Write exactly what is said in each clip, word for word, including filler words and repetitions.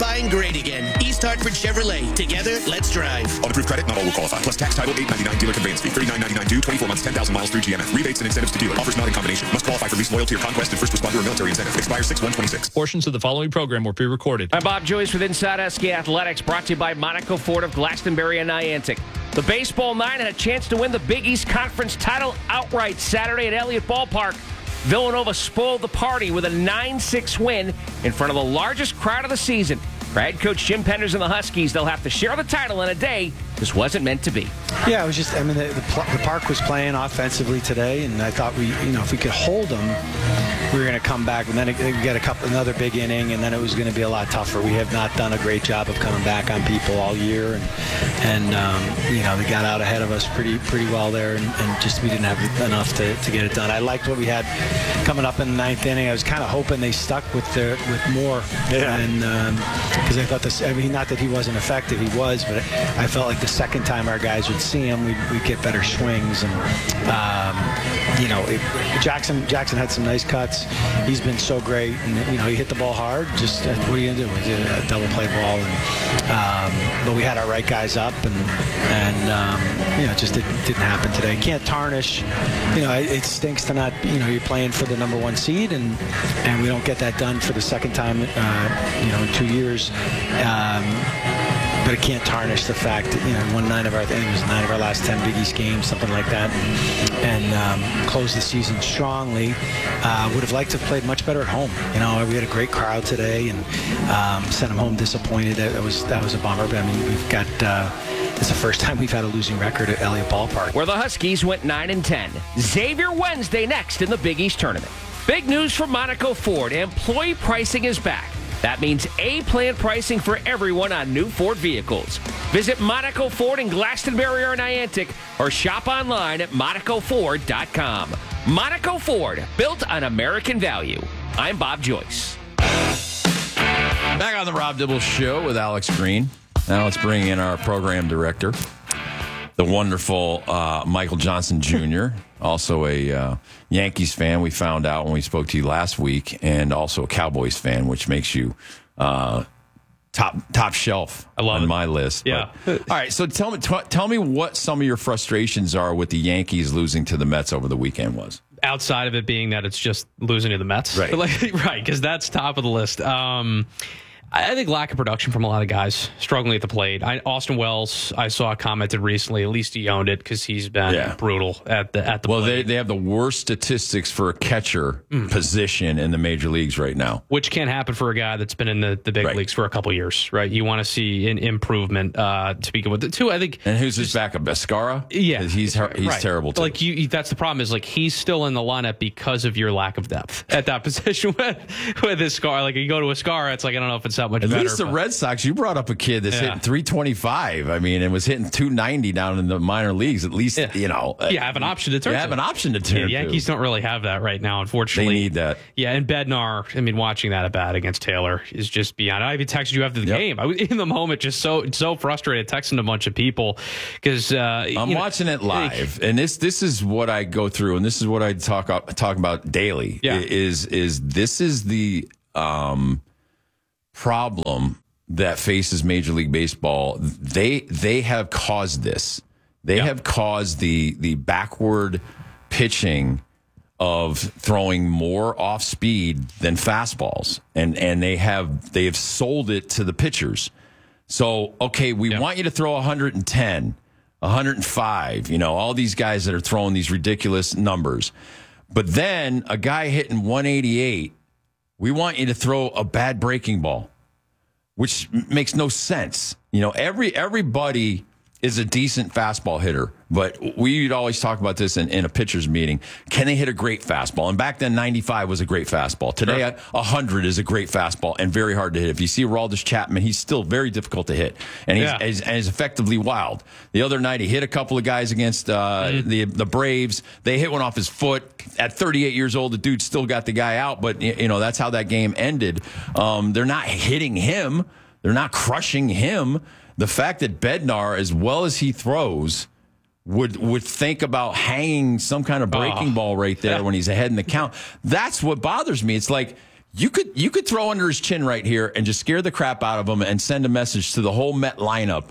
qualifying great again. East Hartford Chevrolet. Together, let's drive. On approved credit, not all will qualify. Plus tax, title, eight ninety-nine dealer conveyance fee, thirty-nine ninety-nine due, twenty-four months, ten thousand miles through G M F. Rebates and incentives to dealer. Offers not in combination. Must qualify for lease, loyalty, or conquest and first responder or military incentive. Expires six one twenty-six. Portions of the following program were pre-recorded. I'm Bob Joyce with Inside S K Athletics, brought to you by Monaco Ford of Glastonbury and Niantic. The Baseball Nine had a chance to win the Big East Conference title outright Saturday at Elliott Ballpark. Villanova spoiled the party with a nine six win in front of the largest crowd of the season. For head coach Jim Penders and the Huskies, they'll have to share the title in a day this wasn't meant to be. Yeah, it was just, I mean, the, the, the park was playing offensively today, and I thought we, you know, if we could hold them, we were going to come back, and then we get a couple, another big inning, and then it was going to be a lot tougher. We have not done a great job of coming back on people all year, and, and um, you know, they got out ahead of us pretty pretty well there, and, and just we didn't have enough to, to get it done. I liked what we had coming up in the ninth inning. I was kind of hoping they stuck with their, with more, yeah. and because um, I thought this, I mean, not that he wasn't effective, he was, but I felt like the second time our guys would see him, we'd, we'd get better swings, and um, you know, it, Jackson Jackson had some nice cuts. He's been so great, and you know, he hit the ball hard. Just uh, what are you gonna do? We did a double play ball, and um, but we had our right guys up, and and um, you know, it just didn't, didn't happen today. Can't tarnish. You know, it, it stinks to not. You know, you're playing for the number one seed, and and we don't get that done for the second time. Uh, you know, in two years. Um, But it can't tarnish the fact that, you know, won nine of our, I think it was nine of our last ten Big East games, something like that, and, and um, closed the season strongly. Uh, would have liked to have played much better at home. You know, we had a great crowd today, and um, sent them home disappointed. That was that was a bummer. But I mean, we've got. Uh, It's the first time we've had a losing record at Elliott Ballpark. Where the Huskies went nine and ten. Xavier Wednesday next in the Big East tournament. Big news from Monaco Ford. Employee pricing is back. That means A-plan pricing for everyone on new Ford vehicles. Visit Monaco Ford in Glastonbury or Niantic, or shop online at monaco ford dot com. Monaco Ford, built on American value. I'm Bob Joyce. Back on the Rob Dibble Show with Alex Green. Now let's bring in our program director, the wonderful uh, Michael Johnson Junior, also a uh, Yankees fan, we found out when we spoke to you last week, and also a Cowboys fan, which makes you uh, top top shelf I love on it. my list. Yeah. But, all right, so tell me t- tell me what some of your frustrations are with the Yankees losing to the Mets over the weekend was. Outside of it being that it's just losing to the Mets. Right. Like, right, because that's top of the list. Um, I think lack of production from a lot of guys struggling at the plate. I, Austin Wells, I saw commented recently. At least he owned it because he's been Yeah. brutal at the at the Well, plate. they, they have the worst statistics for a catcher Mm. position in the major leagues right now. Which can't happen for a guy that's been in the, the big Right. leagues for a couple years, right? You want to see an improvement uh, to begin with. Two, I think. And who's his backup? Escara? Yeah, he's her- he's right. terrible too. Like you, that's the problem. Is like he's still in the lineup because of your lack of depth at that position with with Escara. Like you go to Escara, it's like I don't know if it's that much At better. least the but- Red Sox, you brought up a kid that's Yeah. hitting three twenty-five. I mean, it was hitting two ninety down in the minor leagues. At least, Yeah. you know. You have an option to turn You to. have an option to turn Yeah, Yankees to. don't really have that right now, unfortunately. They need that. Yeah, and Bednar, I mean, watching that at bat against Taylor is just beyond. I even texted you after the Yep. game. I was in the moment just so so frustrated, texting a bunch of people because uh, I'm you know, watching it live, and this this is what I go through, and this is what I talk talk about daily. Yeah. Is is this is the um, problem that faces Major League Baseball? They they have caused this. They Yeah. have caused the the backward pitching of throwing more off speed than fastballs, and and they have they have sold it to the pitchers. So okay, we Yeah. want you to throw one hundred ten, one hundred five. You know, all these guys that are throwing these ridiculous numbers, but then a guy hitting one eighty-eight, we want you to throw a bad breaking ball, which m- makes no sense. You know, every everybody is a decent fastball hitter, but we'd always talk about this in, in a pitcher's meeting. Can they hit a great fastball? And back then, ninety-five was a great fastball. Today, Sure. one hundred is a great fastball and very hard to hit. If you see Aroldis Chapman, he's still very difficult to hit, and he's, Yeah. he's, and he's effectively wild. The other night, he hit a couple of guys against uh, Mm-hmm. the the Braves. They hit one off his foot. At thirty-eight years old, the dude still got the guy out, but y- you know that's how that game ended. Um, they're not hitting him. They're not crushing him. The fact that Bednar, as well as he throws, would would think about hanging some kind of breaking Oh. ball right there Yeah. when he's ahead in the count. That's what bothers me. It's like You could you could throw under his chin right here and just scare the crap out of him and send a message to the whole Met lineup.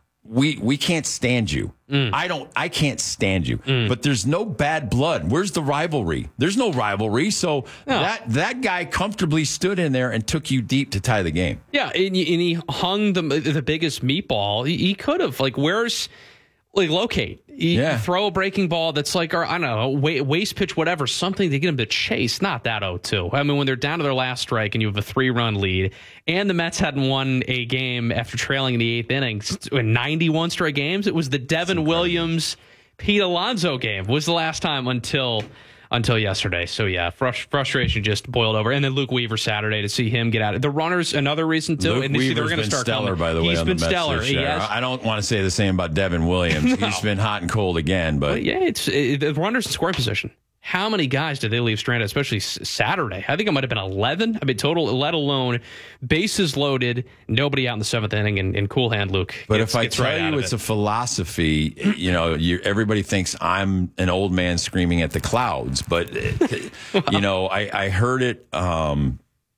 We we can't stand you. Mm. I don't. I can't stand you. Mm. But there's no bad blood. Where's the rivalry? There's no rivalry. So no. that that guy comfortably stood in there and took you deep to tie the game. Yeah, and, and he hung the the biggest meatball. He, he could have. Like, where's like locate? You yeah. throw a breaking ball that's like, or I don't know, waste pitch, whatever, something to get him to chase. Not that oh two. I mean, when they're down to their last strike and you have a three-run lead, and the Mets hadn't won a game after trailing in the eighth inning in ninety-one straight games. It was the Devin Williams, Pete Alonso game was the last time until until yesterday. So, yeah, frust- frustration just boiled over. And then Luke Weaver Saturday to see him get out. The runners, another reason, too. Luke and Weaver's they're gonna been start stellar, coming. by the way, He's on been the Mets stellar. this He year. has, I don't want to say the same about Devin Williams. No. He's been hot and cold again. But, but yeah, it's it, the runners in scoring position. How many guys did they leave stranded, especially Saturday? I think it might have been eleven. I mean, total, let alone bases loaded, nobody out in the seventh inning, and, and cool hand Luke. But gets, if I gets tell right you it's it. a philosophy, you know, you, everybody thinks I'm an old man screaming at the clouds. But, wow. you know, I, I heard it um,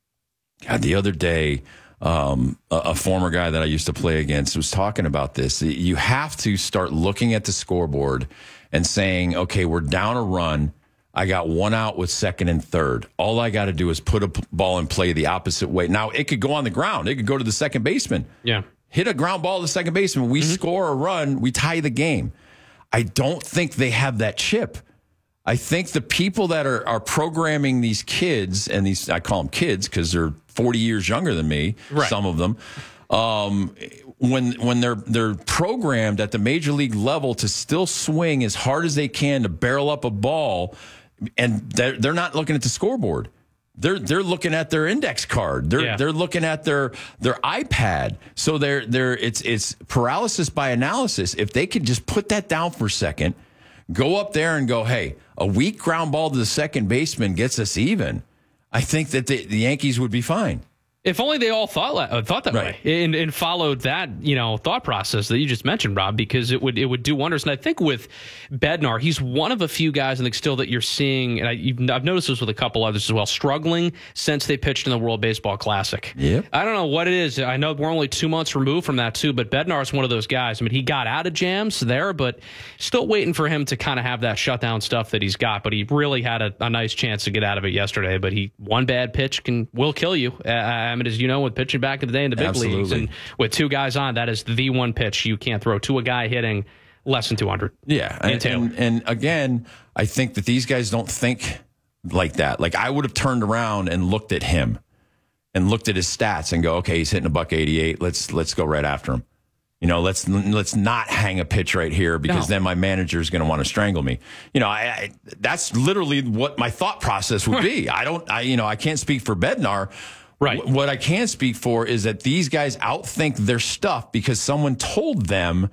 God, the other day. Um, a, a former guy that I used to play against was talking about this. You have to start looking at the scoreboard and saying, okay, we're down a run. I got one out with second and third. All I got to do is put a p- ball in play the opposite way. Now, it could go on the ground. It could go to the second baseman. Yeah. Hit a ground ball to the second baseman. We mm-hmm. score a run. We tie the game. I don't think they have that chip. I think the people that are, are programming these kids, and these I call them kids because they're forty years younger than me, right. some of them, um, when when they're they're programmed at the major league level to still swing as hard as they can to barrel up a ball, and they're, they're not looking at the scoreboard. They're they're looking at their index card. They're yeah. they're looking at their their iPad. So they're they're it's it's paralysis by analysis. If they could just put that down for a second, go up there and go, hey, a weak ground ball to the second baseman gets us even. I think that the, the Yankees would be fine. If only they all thought uh, thought that right. way and, and followed that, you know, thought process that you just mentioned, Rob, because it would it would do wonders. And I think with Bednar, he's one of a few guys, I think, still that you're seeing, and I, you've, I've noticed this with a couple others as well, struggling since they pitched in the World Baseball Classic. Yep. I don't know what it is. I know we're only two months removed from that, too, but Bednar is one of those guys. I mean, he got out of jams there, but still waiting for him to kind of have that shutdown stuff that he's got. But he really had a, a nice chance to get out of it yesterday. But he one bad pitch can will kill you. Uh, I mean, as you know, with pitching back in the day in the big Absolutely. leagues, and with two guys on, that is the one pitch you can't throw to a guy hitting less than two hundred. Yeah, and, and, and again, I think that these guys don't think like that. Like, I would have turned around and looked at him and looked at his stats and go, okay, he's hitting a buck eighty-eight. Let's let's go right after him. You know, let's let's not hang a pitch right here because no. then my manager is going to want to strangle me. You know, I, I, that's literally what my thought process would be. I don't, I you know, I can't speak for Bednar. Right. W- what I can speak for is that these guys outthink their stuff because someone told them,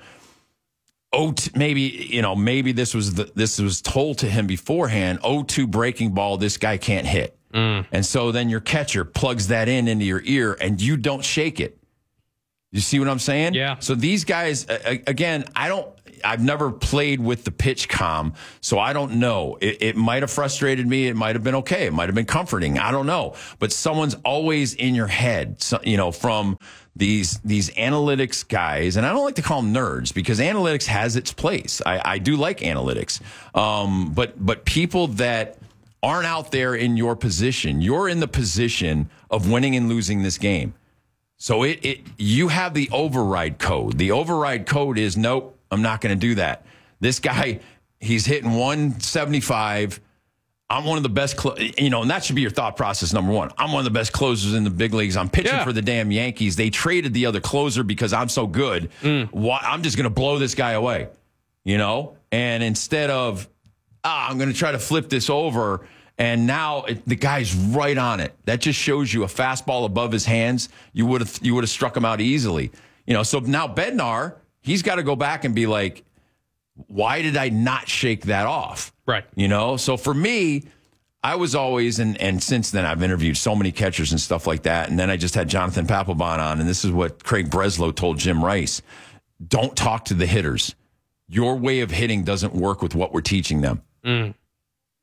oh, t- maybe, you know, maybe this was the, this was told to him beforehand, oh two breaking ball, this guy can't hit. Mm. And so then your catcher plugs that in into your ear and you don't shake it. You see what I'm saying? Yeah. So these guys, uh, again, I don't, I've never played with the pitch comm, so I don't know. It, it might have frustrated me. It might have been okay. It might have been comforting. I don't know. But someone's always in your head, so, you know, from these these analytics guys, and I don't like to call them nerds because analytics has its place. I, I do like analytics, um, but but people that aren't out there in your position, you're in the position of winning and losing this game. So it, it you have the override code. The override code is nope. I'm not going to do that. This guy, he's hitting one seventy-five. I'm one of the best, cl- you know, and that should be your thought process, number one. I'm one of the best closers in the big leagues. I'm pitching yeah. for the damn Yankees. They traded the other closer because I'm so good. Mm. Why, I'm just going to blow this guy away, you know? And instead of, ah, I'm going to try to flip this over, and now it, the guy's right on it. That just shows you a fastball above his hands. You would have you would have struck him out easily. You know, so now Bednar, he's got to go back and be like, why did I not shake that off? Right. You know, so for me, I was always, and, and since then I've interviewed so many catchers and stuff like that. And then I just had Jonathan Papelbon on, and this is what Craig Breslow told Jim Rice. Don't talk to the hitters. Your way of hitting doesn't work with what we're teaching them. Mm.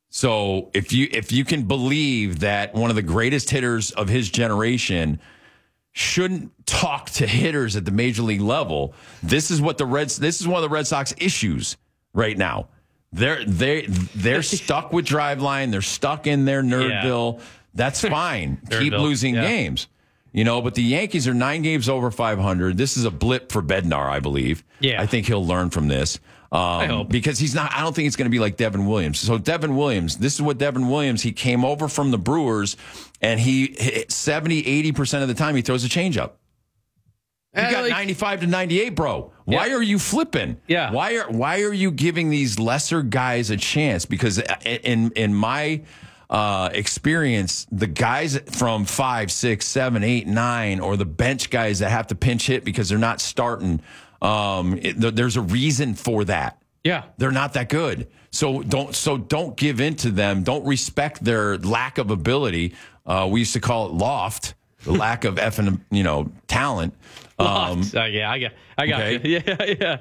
So if you if you can believe that one of the greatest hitters of his generation shouldn't talk to hitters at the major league level, this is what the Reds. This is one of the Red Sox issues right now. They're they they're stuck with Driveline. They're stuck in their Nerdville. Yeah. That's fine. Keep losing yeah. games. You know, but the Yankees are nine games over five hundred. This is a blip for Bednar, I believe. Yeah. I think he'll learn from this. Um, I hope. Because he's not, I don't think it's going to be like Devin Williams. So Devin Williams, this is what Devin Williams, he came over from the Brewers, and he, seventy, eighty percent of the time, he throws a changeup. You got like, ninety-five to ninety-eight, bro. Why yeah. are you flipping? Yeah. Why are why are you giving these lesser guys a chance? Because in in my uh, experience, the guys from five, six, seven, eight, nine, or the bench guys that have to pinch hit because they're not starting, um, it, there's a reason for that. Yeah, they're not that good. So don't so don't give in to them. Don't respect their lack of ability. Uh, we used to call it loft, the lack of effing, you know, talent. Um, uh, yeah, I got, I got okay. you. Yeah, yeah.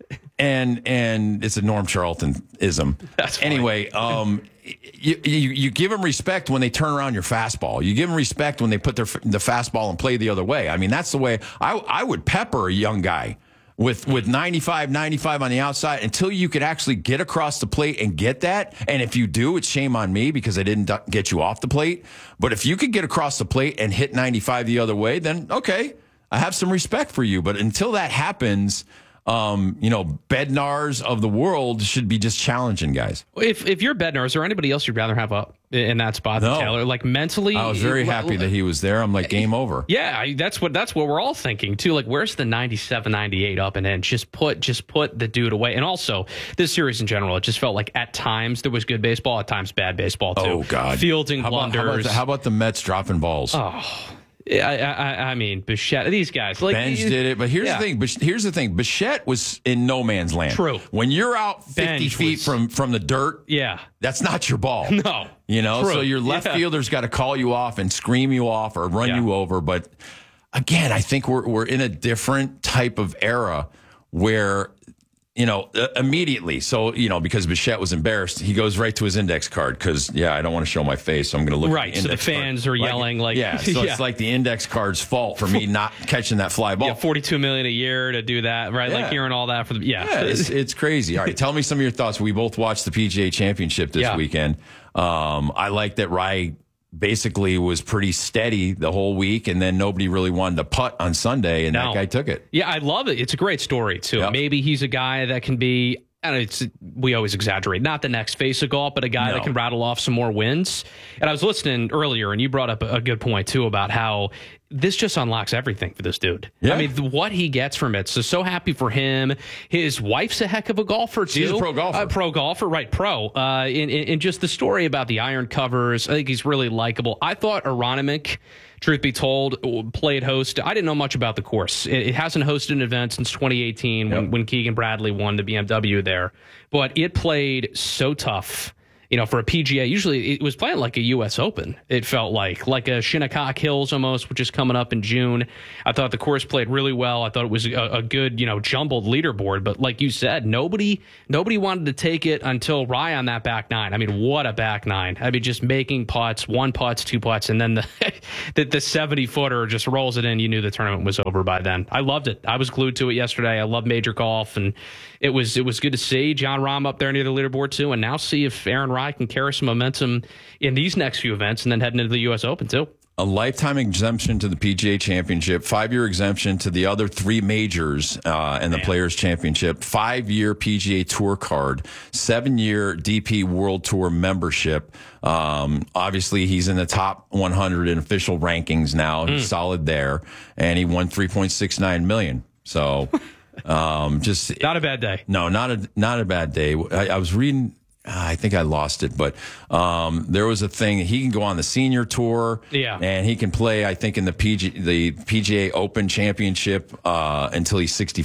And and it's a Norm Charlton-ism. That's anyway, um, you, you you give them respect when they turn around your fastball. You give them respect when they put their the fastball and play the other way. I mean, that's the way I I would pepper a young guy with with ninety-five, ninety-five on the outside until you could actually get across the plate and get that. And if you do, it's shame on me because I didn't get you off the plate. But if you could get across the plate and hit ninety-five the other way, then okay. I have some respect for you, but until that happens, um, you know, Bednars of the world should be just challenging guys. If if you're Bednar, is there anybody else you'd rather have up in that spot than no. Taylor? Like mentally, I was very happy that he was there. I'm like, game over. Yeah, I, that's what that's what we're all thinking too. Like, where's the ninety-seven, ninety-eight up and in? Just put just put the dude away. And also, this series in general, it just felt like at times there was good baseball, at times bad baseball too. Oh God, fielding how blunders. About, how, about the, how about the Mets dropping balls? Oh. I, I, I mean, Bichette, these guys. Like, Benj did it, but here's yeah. the thing. Here's the thing. Bichette was in no man's land. True. When you're out fifty Benj feet was, from, from the dirt, yeah, that's not your ball. No. You know, True. so your left yeah. fielder's got to call you off and scream you off or run yeah. you over. But again, I think we're we're in a different type of era where, you know, uh, immediately. So, you know, because Bichette was embarrassed, he goes right to his index card because, yeah, I don't want to show my face, so I'm going to look right, at the index so the fans card. are yelling like, yeah, so yeah. it's like the index card's fault for me not catching that fly ball. Yeah, forty-two million dollars a year to do that, right? Yeah. Like hearing all that for the, yeah. yeah it's, it's crazy. All right, tell me some of your thoughts. We both watched the P G A Championship this yeah. weekend. Um, I like that Rai basically was pretty steady the whole week, and then nobody really wanted to putt on Sunday, and no. that guy took it. Yeah, I love it. It's a great story, too. Yep. Maybe he's a guy that can be, and it's we always exaggerate, not the next face of golf, but a guy no. that can rattle off some more wins. And I was listening earlier, and you brought up a good point, too, about how this just unlocks everything for this dude. Yeah. I mean, what he gets from it. So, so happy for him. His wife's a heck of a golfer, too. He's a pro golfer. Uh, pro golfer, right, pro. Uh, in, in, in just the story about the iron covers, I think he's really likable. I thought Aronimink, truth be told, played host. I didn't know much about the course. It, it hasn't hosted an event since twenty eighteen when, yep. when Keegan Bradley won the B M W there. But it played so tough. You know, for a P G A, usually it was playing like a U S Open. It felt like, like a Shinnecock Hills almost, which is coming up in June. I thought the course played really well. I thought it was a, a good, you know, jumbled leaderboard. But like you said, nobody nobody wanted to take it until Rai on that back nine. I mean, what a back nine. I mean, just making putts, one putts, two putts, and then the the, the seventy-footer just rolls it in. You knew the tournament was over by then. I loved it. I was glued to it yesterday. I love major golf, and it was it was good to see John Rahm up there near the leaderboard, too, and now see if Aaron Rai can carry some momentum in these next few events and then heading into the U S Open, too. A lifetime exemption to the P G A Championship, five-year exemption to the other three majors uh, and the Man. Players' Championship, five-year P G A Tour card, seven-year D P World Tour membership. Um, obviously, he's in the top one hundred in official rankings now. He's mm. solid there, and he won three point six nine million dollars. So, um, just not a bad day. No, not a not a bad day. I, I was reading. I think I lost it, but um, there was a thing. He can go on the senior tour, yeah, and he can play. I think in the P G the P G A Open Championship uh, until he's sixty-five.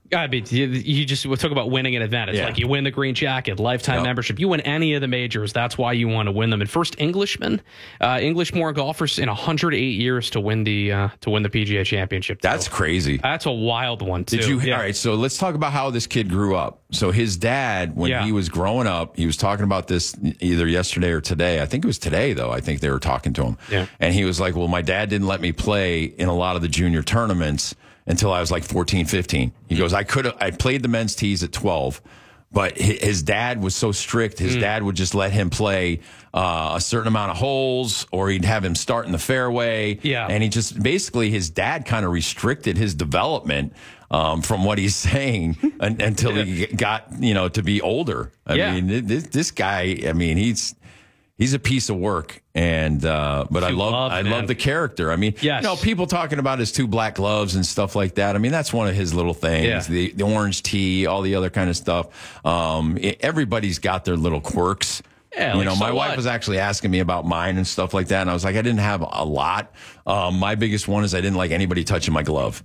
I mean, you, you just we talk about winning an event. It's Yeah. like you win the green jacket, lifetime Yep. membership. You win any of the majors. That's why you want to win them. And first Englishman, uh, English-born golfers in one hundred eight years to win the uh, to win the P G A Championship. That's So, crazy. That's a wild one too. Did you? Yeah. All right. So let's talk about how this kid grew up. So his dad, when Yeah. he was growing up, he was talking about this either yesterday or today. I think it was today, though. I think they were talking to him. Yeah. And he was like, well, my dad didn't let me play in a lot of the junior tournaments until I was like fourteen, fifteen. He goes, I could have, I played the men's tees at twelve, but hi- his dad was so strict. His dad would just let him play uh, a certain amount of holes, or he'd have him start in the fairway. Yeah. And he just basically, his dad kind of restricted his development um, from what he's saying un- until he got, you know, to be older. I Yeah. mean, this, this guy, I mean, he's, he's a piece of work. And, uh, but I You love, love, I man. love the character. I mean, Yes. you know, people talking about his two black gloves and stuff like that. I mean, that's one of his little things. Yeah. The, the orange tea, all the other kind of stuff. Um, it- everybody's got their little quirks. Yeah, you like, know, so my wife what? was actually asking me about mine and stuff like that. And I was like, I didn't have a lot. Um, my biggest one is I didn't like anybody touching my glove.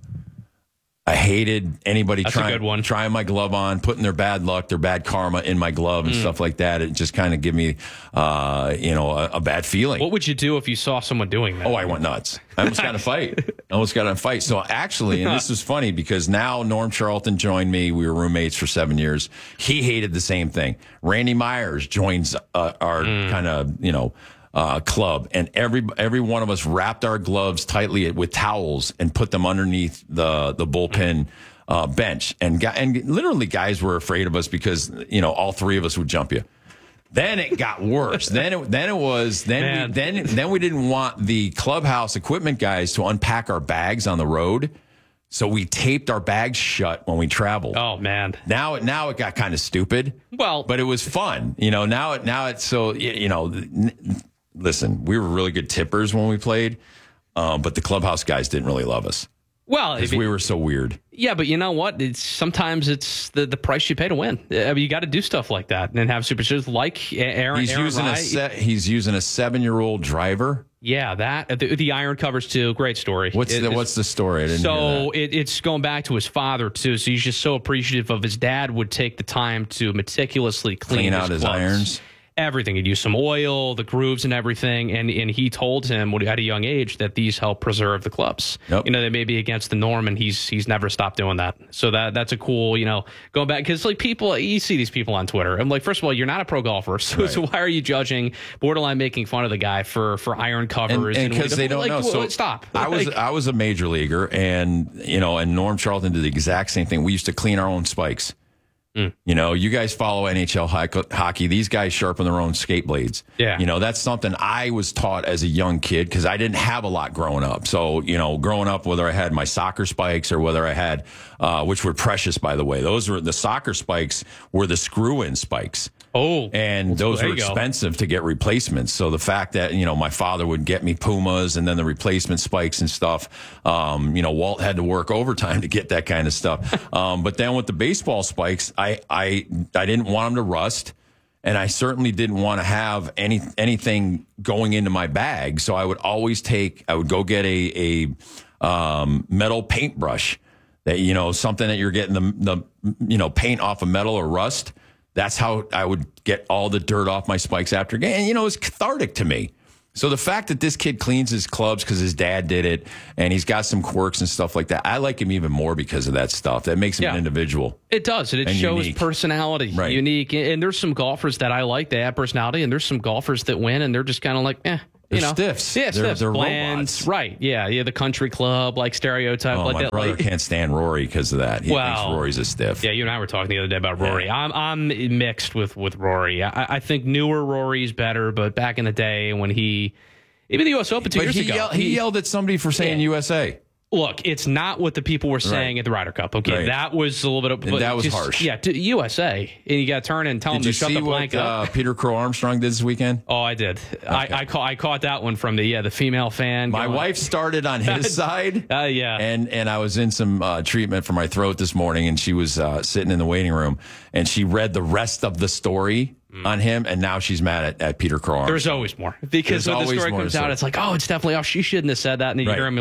I hated anybody That's a trying good one. trying my glove on, putting their bad luck, their bad karma in my glove Mm. and stuff like that. It just kind of give me, uh, you know, a, a bad feeling. What would you do if you saw someone doing that? Oh, I went nuts. I almost got in a fight. I almost got in a fight. So actually, and this is funny because now Norm Charlton joined me. We were roommates for seven years. He hated the same thing. Randy Myers joins uh, our kind of, you know, uh, club, and every every one of us wrapped our gloves tightly with towels and put them underneath the the bullpen uh, bench. And guy, and literally, guys were afraid of us because you know all three of us would jump you. Then it got worse. then it then it was then Man. we, then then we didn't want the clubhouse equipment guys to unpack our bags on the road, so we taped our bags shut when we traveled. Oh man. Now it now it got kind of stupid. Well- but it was fun. You know, now it now it's so y- you know. n- Listen, we were really good tippers when we played, um, but the clubhouse guys didn't really love us Well, because if we you- were so weird. yeah, but you know what? It's sometimes it's the, the price you pay to win. I mean, you got to do stuff like that and have superstitions like Aaron. He's Aaron using Rye. a se- he's using a seven year old driver. Yeah, that the, the iron covers too. Great story. What's It- the it's- what's the story? I didn't hear So that. it, it's going back to his father too. So he's just so appreciative of his dad would take the time to meticulously clean, Clean out his clubs. irons. Everything. He'd use some oil, the grooves and everything. And and he told him at a young age that these help preserve the clubs. Yep. You know, they may be against the norm, and he's he's never stopped doing that. So that that's a cool, you know, going back because like people, you see these people on Twitter. I'm like, first of all, you're not a pro golfer, so, Right. so why are you judging, borderline making fun of the guy for for iron covers? and because they don't like, know. well, So stop. I was Like- I was a major leaguer, and you know, and Norm Charlton did the exact same thing. We used to clean our own spikes. Mm. You know, you guys follow N H L hockey. These guys sharpen their own skate blades. Yeah. You know, that's something I was taught as a young kid because I didn't have a lot growing up. So, you know, growing up, whether I had my soccer spikes or whether I had, uh, which were precious, by the way, those were the soccer spikes were the screw in spikes. Oh, And those there were you go. expensive to get replacements. So the fact that, you know, my father would get me Pumas and then the replacement spikes and stuff, um, you know, Walt had to work overtime to get that kind of stuff. um, but then with the baseball spikes, I, I, I didn't want them to rust. And I certainly didn't want to have any anything going into my bag. So I would always take, I would go get a, a um, metal paintbrush that, you know, something that you're getting the, the, you know, paint off of metal or rust. That's how I would get all the dirt off my spikes after a game. And, you know, it's cathartic to me. So the fact that this kid cleans his clubs because his dad did it and he's got some quirks and stuff like that, I like him even more because of that stuff. That makes him Yeah. an individual. It does, and it And shows unique. personality, Right. unique. And there's some golfers that I like. They have personality, and there's some golfers that win, and they're just kind of like, eh. They're You know, stiffs. Yeah, They're- stiffs. they're Bland. robots. Right. Yeah. Yeah. The country club, like stereotype, Oh, like my that. brother like, can't stand Rory because of that. He thinks Well, Rory's a stiff. Yeah, you and I were talking the other day about Rory. Yeah. I'm I'm mixed with with Rory. I, I think newer Rory's better, but back in the day when he, even the U S Open two But years he, ago, yelled, he yelled at somebody for saying Yeah. U S A. Look, it's not what the people were saying Right. at the Ryder Cup. Okay, Right. that was a little bit. Of, And but that was just- harsh. Yeah, to U S A, and you got to turn and tell Did them you to shut see the blank what up. uh, Peter Crow Armstrong did this weekend? Oh, I did. I, I, ca- I caught that one from the yeah the female fan. My going, wife started on his side. Uh, yeah. And and I was in some uh, treatment for my throat this morning, and she was uh, sitting in the waiting room, and she read the rest of the story on him, and now she's mad at, at Peter Crow Armstrong. There's always more because There's when the always story more to comes out, say. it's like, oh, it's definitely off. She shouldn't have said that, and then you Right. hear him you're like,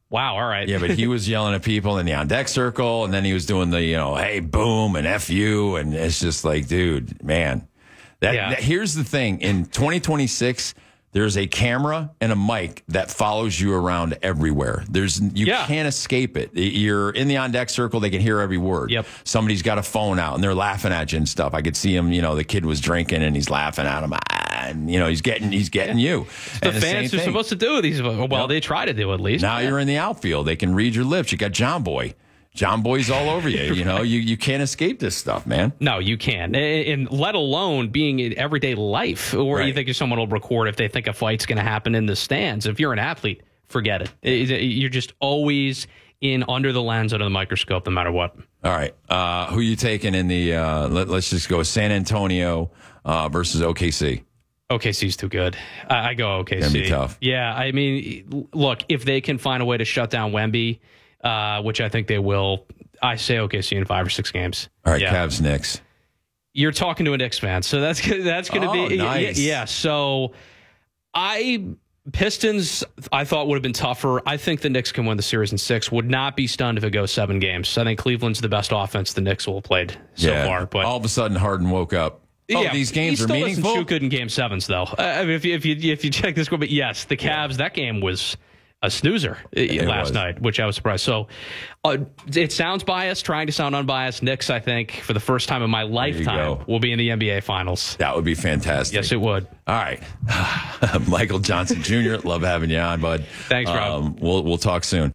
Wow, all right. Yeah, but he was yelling at people in the on deck circle, and then he was doing the, you know, hey, boom, and F you. And it's just like, dude, man. That, Yeah. that here's the thing. In twenty twenty-six, there's a camera and a mic that follows you around everywhere. There's you Yeah. can't escape it. You're in the on deck circle, they can hear every word. Yep. Somebody's got a phone out and they're laughing at you and stuff. I could see him, you know, the kid was drinking and he's laughing at him. Ah, and you know, he's getting he's getting you. The And fans same are thing. supposed to do these. Well, Yep. they try to do at least. Now you're in the outfield. They can read your lips. You got John Boy. John Boy's all over you. You know, you, you can't escape this stuff, man. No, you can't. And let alone being in everyday life, or Right. you think someone will record if they think a fight's going to happen in the stands. If you're an athlete, forget it. It- it- You're just always in under the lens, under the microscope, no matter what. All right. Uh, who you taking in the, uh, let, let's just go San Antonio uh, versus O K C. O K C's too good. I, I go O K C. Gonna be tough. Yeah, I mean, look, if they can find a way to shut down Wemby, uh, which I think they will, I say O K C in five or six games. All right, Yeah. Cavs, Knicks. You're talking to a Knicks fan, so that's gonna- that's going to Oh, be nice. yeah. So I Pistons I thought would have been tougher. I think the Knicks can win the series in six. Would not be stunned if it goes seven games. I think Cleveland's the best offense the Knicks will have played so Yeah. far. But all of a sudden, Harden woke up. Oh, yeah, these he games are still meaningful. Doesn't shoot good in game sevens, though. Uh, I mean, if you if you if you check this score, but yes, the Cavs that game was a snoozer uh, last was. night, which I was surprised. So uh, it sounds biased, trying to sound unbiased. Knicks, I think, for the first time in my lifetime, go. will be in the N B A Finals. That would be fantastic. Yes, it would. All right. Michael Johnson Junior, love having you on, bud. Thanks, Rob. Um, we'll, we'll talk soon.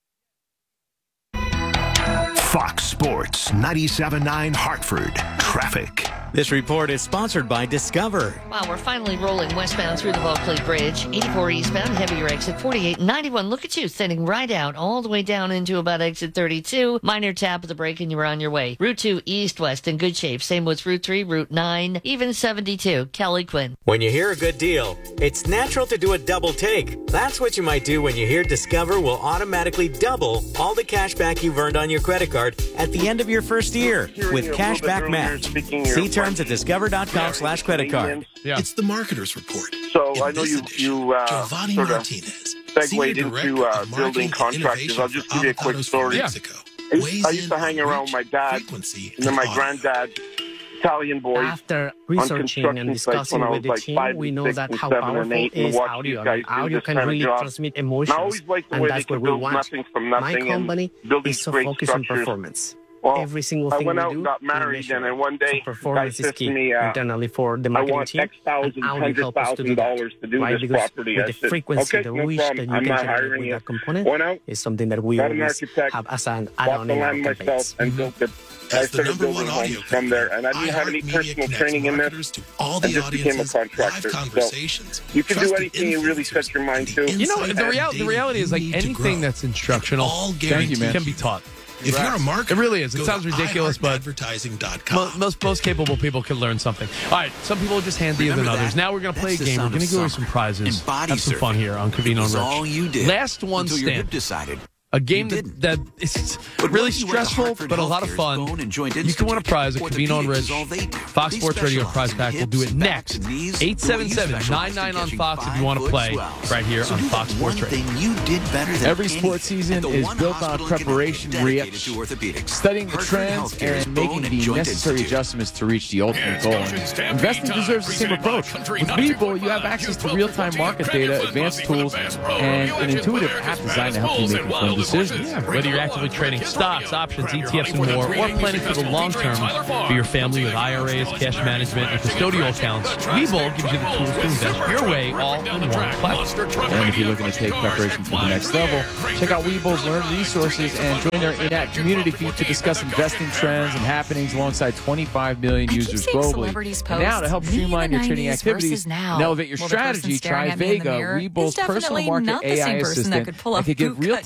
Fox Sports ninety-seven point nine Hartford. Traffic. This report is sponsored by Discover. Wow, we're finally rolling westbound through the Bulkley Bridge. eighty-four eastbound, heavier exit forty-eight ninety-one. Look at you, sending right out all the way down into about exit thirty-two. Minor tap of the brake and you're on your way. Route two east-west in good shape. Same with Route three, Route nine, even seventy-two. Kelly Quinn. When you hear a good deal, it's natural to do a double take. That's what you might do when you hear Discover will automatically double all the cash back you've earned on your credit card at the end of your first year with Cashback Match. See terms at discover.com slash credit card. Yeah. It's the Marketer's Report. So In I know this you edition, you uh, Giovanni sort of Martinez, segued Senior Director into uh, of Marketing building and contractors. I'll just Innovation give you a for quick Avocados story. from Yeah. Mexico. I used, Weighs I used to in hang on around reach, with my dad frequency, and then my audio. granddad, Italian boys. After on researching and construction sites discussing when I with was the like team, five we and know six that and how seven and powerful eight and is watched audio. these guys And do audio this can kind of really job. transmit And I emotions. always liked the And way that's they what could we build want. nothing from My nothing company and building is so great focused on structures. performance. Well, Every single I thing went we out do, and got we married, measure and it. then one day, So performance guys is said to key me, uh, internally for the I marketing want team. X thousand, and audio hundred help us to thousand do that. dollars to do Why? this Because property. with I the said, frequency, okay, the no reach problem. that you I'm can not generate hiring with you. that component Went out, is something that we got an always architect, have as an bought add-on the in our land campaigns. myself, and built it. I As the started number one building audio homes from there, and I didn't have any iHeartMedia personal connects training in marketers this. to all I the just became a audiences, contractor. live So conversations, you can do trusted anything you really influencers, set your mind and to. the You know, insight the, and real, the data reality is like you need to anything grow. that's instructional All can, guaranteed. can be taught. If you're a marketer, It really is. It go sounds to ridiculous, but advertising dot mo- com. most most capable people can learn something. All right, some people are just handier than Remember others. that? Now we're going to play That's a the game. We're sound going of to give away summer. some prizes. And body Have some fun surfing. here on It Covino was and all Rich. you did Last one until your hip stand. decided. A game You that, didn't. that is But really once you went to stressful, Hartford but a lot of Healthcare's fun. Bone and Joint You can win a Institute, prize at Covino and orthopedics Rich. is all they do. Fox They Sports Radio specialize prize in pack. We'll hips, do it backs, next. and knees, eight seven seven, nine nine on Fox if you want to play right here so on do Fox that Sports one Radio. thing you did better than Every anything sports season at the is one built on hospital in preparation, Connecticut reach, dedicated to orthopedics. studying the Hartford trends, Healthcare's and Bone making and the Joint necessary Institute. adjustments to reach the ultimate goal. Investing deserves the same approach. With Webull, you have access to real-time market data, advanced tools, and an intuitive app designed to help you make informed decisions. Yeah, whether you're actively trading stocks, options, E T Fs, and more, or planning for the long term for your family with I R As, cash management, and custodial accounts, Webull gives you the tools to invest your way all in one platform. And if you're looking to take preparation to the next level, check out Webull's Learn Resources and join their in-app community feed to discuss investing trends and happenings alongside twenty-five million users globally. And now, to help streamline your trading activities and elevate your strategy, try Vega, Webull's personal market A I assistant that can give real-time analysis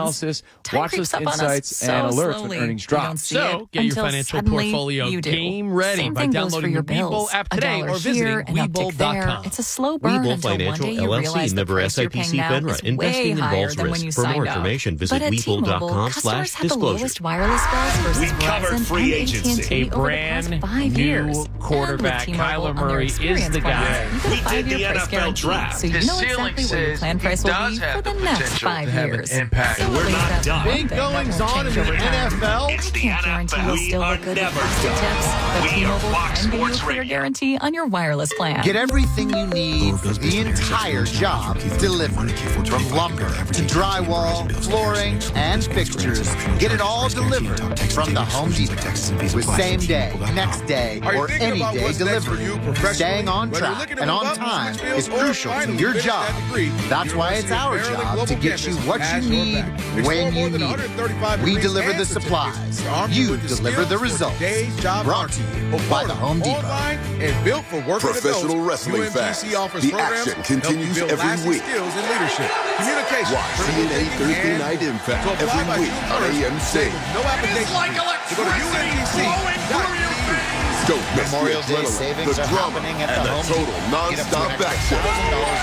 analysis, watch list insights, so and alerts slowly. when earnings You drop. don't see So it get your until financial suddenly portfolio you do. game ready Same by thing goes for downloading your the Webull bills. app A today dollar or visiting here, an uptick Webull dot there. com. It's a slow burn Webull until one Financial day you L L realize C, the member price you're S I P C paying now FINRA. is way Investing higher involves than when you risk. For more signed up. information, visit But at Webull dot T-Mobile, com customers slash have the disclosure. lowest wireless bills versus We covered Verizon free and agency. A T and T A over the brand past five new years. quarterback, And with T-Mobile Kyler on their Murray, is experience the plan, guy. you get We a did five-year the price N F L guarantee, draft. so you His know ceiling exactly what your says plan he price will does be have for the the next potential five to have an years. impact. So We're at least not that's done. one Big thing that goings won't on change in the over time. N F L. I can't guarantee you'll We still are look good with never plastic done. tips, but We are T-Mobile Fox can give you a Sports clear Radio. guarantee on your wireless plan. Get everything you need for the entire job delivered. From lumber to drywall, flooring, and fixtures, get it all delivered from the Home Depot. With same day, next day, or any day delivery, staying on track and on time is crucial to your job. That's why it's our job to get you what you need when you need it. We deliver the supplies. You deliver the results. Brought to you by the Home Depot. And built for working Professional wrestling fans. The action continues every week. Skills in leadership, communication. Watch T N A Thursday Night Impact every week on A M C. No application. Like to go to U N T C dot E D U. Don't miss the Memorial Day adrenaline, savings the are drama, happening at and the the Home total Depot. Get up to non-stop an extra action. one thousand dollars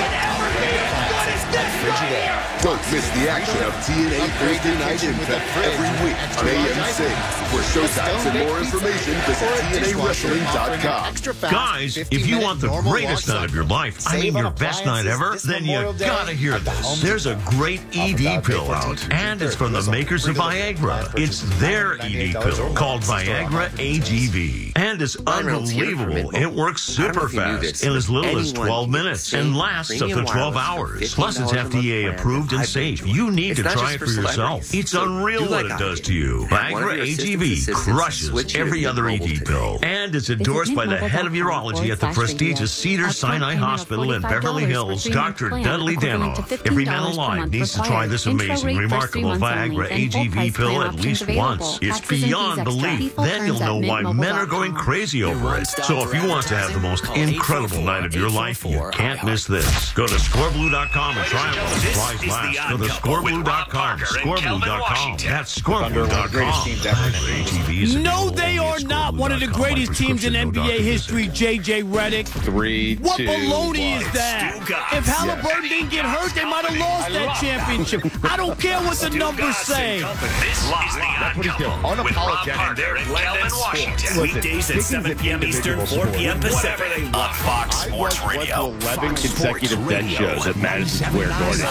off at Frigidaire. Don't miss the action of T N A Thursday Night Impact every week on A M C. For showtimes and more information, visit T N A wrestling dot com. Guys, if you want the greatest night of your life, I mean your best night ever, then you gotta hear this. There's a great E D pill out, and it's from the makers of Viagra. It's their E D pill called Viagra A G V. And it's unbelievable. It works super fast in as little as twelve minutes and lasts up to twelve hours. Plus, it's F D A approved and safe. You need to try it for yourself. It's unreal what it does to you. Viagra A G V crushes every other E D pill. And it's endorsed by the head of urology at the prestigious Cedars-Sinai Hospital in Beverly Hills, Doctor Dudley Danoff. Every man alive needs to try this amazing, remarkable Viagra A G V pill at least once. It's beyond belief. Then you'll know why men are going crazy over it. So if you want to have the most incredible night of your life, you can't miss this. Go to score blue dot com and try it while supplies last. Go to score blue dot com. score blue dot com. That's score blue dot com. No, they are not one of the greatest teams in N B A history, J J Redick. Three, What two, baloney one. is that? If Halliburton didn't get hurt, they might have lost that championship. I don't care what the numbers say. This is the Odd Couple with Rob Parker and Kelvin Washington. Weekdays at seven p.m. Eastern, four p.m. Pacific on Fox Sports Radio. eleven consecutive dead shows at Madison Square Garden.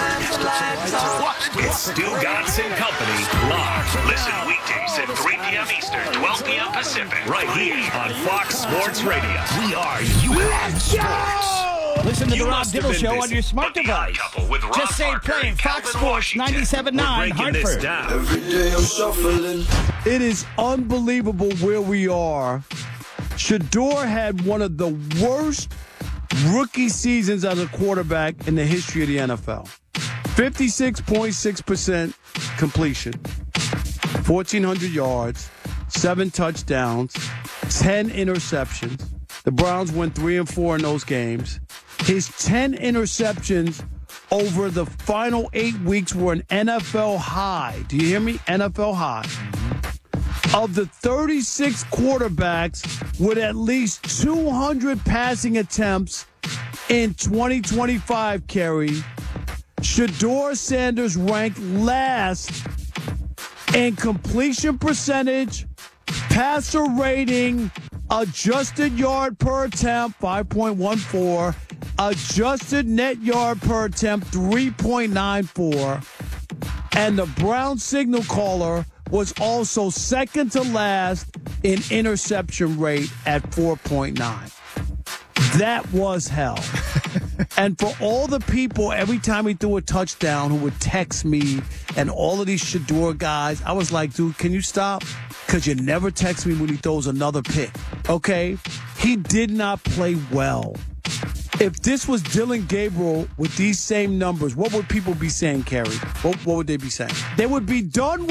It's Stu Gatz and Company live. Listen weekdays at three p.m. Eastern, twelve p.m. Pacific, right here on Fox Sports Radio. We are U S Sports. Listen to You the Rob must have Dibble been Show busy, on your smart but the Odd device. Couple with Rob Just say Parker play and Fox Calvin Sports Washington. ninety-seven point nine We're breaking this Hartford. down. Every day I'm shuffling. It is unbelievable where we are. Shador had one of the worst rookie seasons as a quarterback in the history of the N F L. fifty-six point six percent completion, fourteen hundred yards, seven touchdowns, ten interceptions. The Browns went three and four in those games. His ten interceptions over the final eight weeks were an N F L high. Do you hear me? N F L high. Of the thirty-six quarterbacks with at least two hundred passing attempts in twenty twenty-five, Kerry, Shador Sanders ranked last in completion percentage, passer rating, adjusted yard per attempt, five point one four, adjusted net yard per attempt, three point nine four, and the Brown signal caller was also second to last in interception rate at four point nine. That was hell. And for all the people, every time he threw a touchdown, who would text me and all of these Shador guys, I was like, dude, can you stop? Because you never text me when he throws another pick. Okay? He did not play well. If this was Dylan Gabriel with these same numbers, what would people be saying, Kerry? What, what would they be saying? They would be done